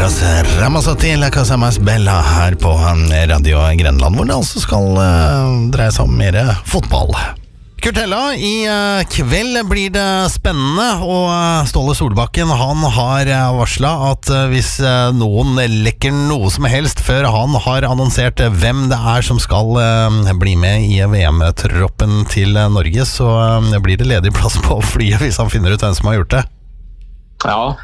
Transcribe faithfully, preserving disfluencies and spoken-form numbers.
Lucas Ramazzotti, La Casa Mas Bella her på Radio Grenland, hvor det altså skal uh, dreie seg om mer fotball. Kurtella, i uh, kveld blir det spennende, og uh, Ståle Solbakken han har uh, varslet at uh, hvis uh, noen lekker noe som helst før han har annonsert uh, hvem det er som skal uh, bli med i V M-troppen til uh, Norge, så uh, blir det ledig plass på flyet hvis han finner ut hvem som har gjort det. Ja,